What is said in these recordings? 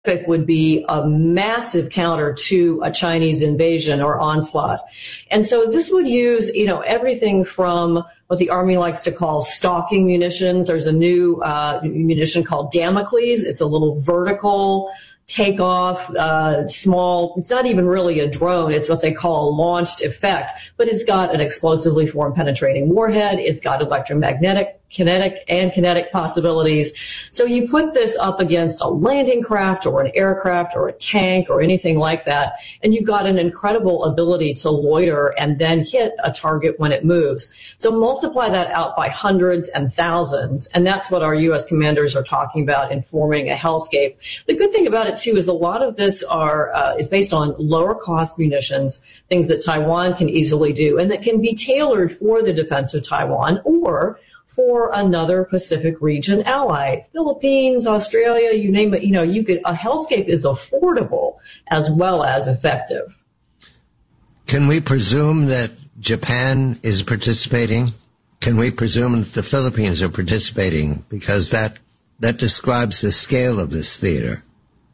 would be a massive counter to a Chinese invasion or onslaught. And so this would use, everything from what the Army likes to call stalking munitions. There's a new munition called Damocles. It's a little vertical takeoff, small. It's not even really a drone. It's what they call a launched effect, but it's got an explosively form penetrating warhead. It's got electromagnetic, kinetic possibilities. So you put this up against a landing craft or an aircraft or a tank or anything like that, and you've got an incredible ability to loiter and then hit a target when it moves. So multiply that out by hundreds and thousands, and that's what our U.S. commanders are talking about in forming a hellscape. The good thing about it, too, is a lot of this is based on lower cost munitions, things that Taiwan can easily do, and that can be tailored for the defense of Taiwan or for another Pacific region ally. Philippines, Australia, you name it, a hellscape is affordable as well as effective. Can we presume that Japan is participating? Can we presume that the Philippines are participating? Because that describes the scale of this theater.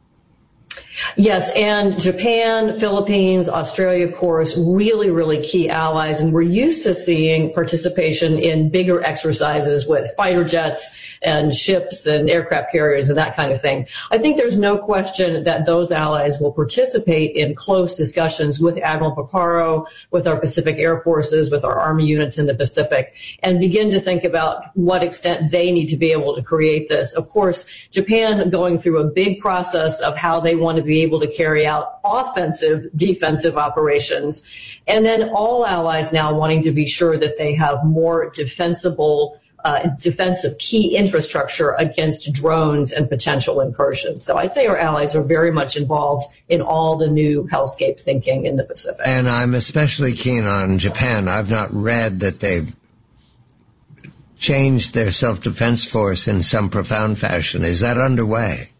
Yes, and Japan, Philippines, Australia, of course, really, really key allies. And we're used to seeing participation in bigger exercises with fighter jets and ships and aircraft carriers and that kind of thing. I think there's no question that those allies will participate in close discussions with Admiral Paparo, with our Pacific Air Forces, with our Army units in the Pacific, and begin to think about what extent they need to be able to create this. Of course, Japan going through a big process of how they want to be able to carry out offensive, defensive operations. And then all allies now wanting to be sure that they have more defensive key infrastructure against drones and potential incursions. So I'd say our allies are very much involved in all the new hellscape thinking in the Pacific. And I'm especially keen on Japan. I've not read that they've changed their self-defense force in some profound fashion. Is that underway?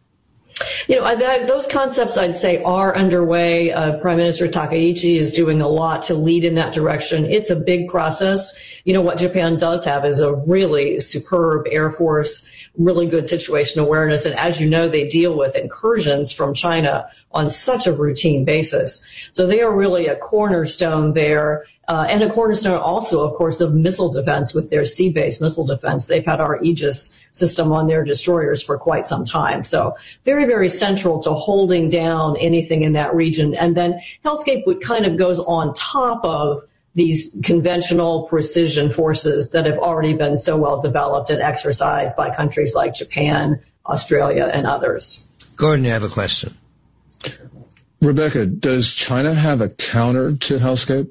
Those concepts, I'd say, are underway. Prime Minister Takaichi is doing a lot to lead in that direction. It's a big process. What Japan does have is a really superb Air Force, really good situational awareness. And as you know, they deal with incursions from China on such a routine basis. So they are really a cornerstone there. And a cornerstone also, of course, of missile defense with their sea-based missile defense. They've had our Aegis system on their destroyers for quite some time. So very, very central to holding down anything in that region. And then hellscape kind of goes on top of these conventional precision forces that have already been so well developed and exercised by countries like Japan, Australia, and others. Gordon, you have a question. Rebecca, does China have a counter to hellscape?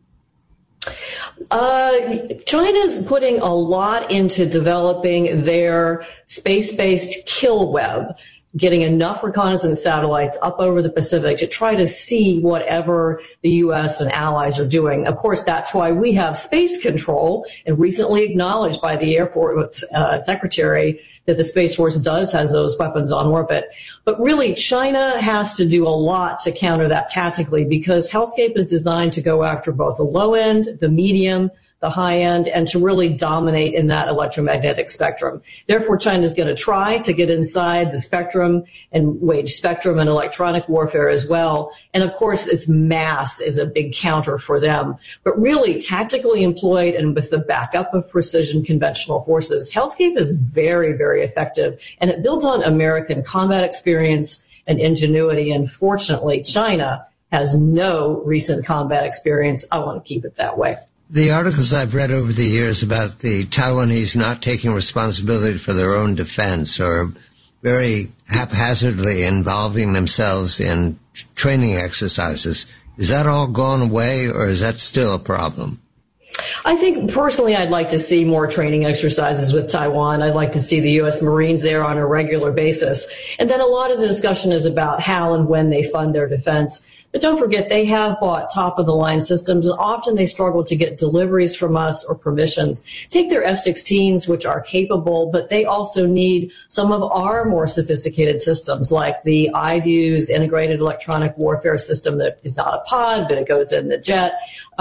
China's putting a lot into developing their space-based kill web, getting enough reconnaissance satellites up over the Pacific to try to see whatever the U.S. and allies are doing. Of course, that's why we have space control, and recently acknowledged by the Air Force Secretary that the Space Force has those weapons on orbit. But really, China has to do a lot to counter that tactically, because hellscape is designed to go after both the low end, the medium, the high end, and to really dominate in that electromagnetic spectrum. Therefore, China is going to try to get inside the spectrum and wage spectrum and electronic warfare as well. And of course, its mass is a big counter for them. But really, tactically employed and with the backup of precision conventional forces, hellscape is very, very effective. And it builds on American combat experience and ingenuity. And fortunately, China has no recent combat experience. I want to keep it that way. The articles I've read over the years about the Taiwanese not taking responsibility for their own defense or very haphazardly involving themselves in training exercises, is that all gone away, or is that still a problem? I think personally I'd like to see more training exercises with Taiwan. I'd like to see the U.S. Marines there on a regular basis. And then a lot of the discussion is about how and when they fund their defense. But don't forget, they have bought top-of-the-line systems, and often they struggle to get deliveries from us or permissions. Take their F-16s, which are capable, but they also need some of our more sophisticated systems, like the IVUS integrated electronic warfare system that is not a pod, but it goes in the jet.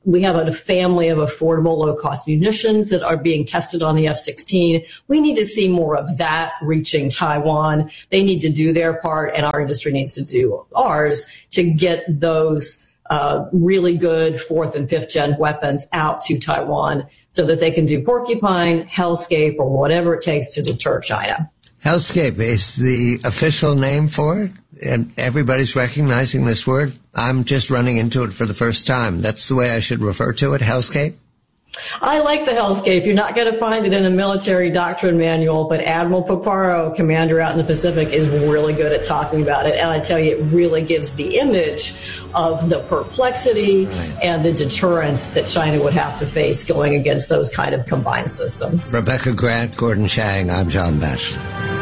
We have a family of affordable, low-cost munitions that are being tested on the F-16. We need to see more of that reaching Taiwan. They need to do their part, and our industry needs to do ours to get those really good 4th and 5th gen weapons out to Taiwan so that they can do Porcupine, Hellscape, or whatever it takes to deter China. Hellscape is the official name for it, and everybody's recognizing this word. I'm just running into it for the first time. That's the way I should refer to it, Hellscape? I like the Hellscape. You're not going to find it in a military doctrine manual, but Admiral Paparo, commander out in the Pacific, is really good at talking about it. And I tell you, it really gives the image of the perplexity and the deterrence that China would have to face going against those kind of combined systems. Rebecca Grant, Gordon Chang, I'm John Batchelor.